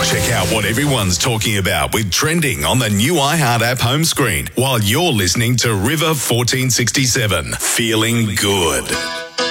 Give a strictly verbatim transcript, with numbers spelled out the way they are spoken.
Check out what everyone's talking about with Trending on the new iHeart app home screen while you're listening to River fourteen sixty-seven. Feeling good.